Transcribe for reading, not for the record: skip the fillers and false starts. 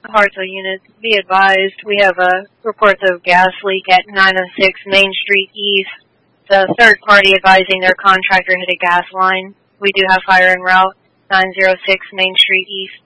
Hartsville units, be advised, we have reports of gas leak at 906 Main Street East. The third party advising their contractor hit a gas line. We do have fire en route, 906 Main Street East.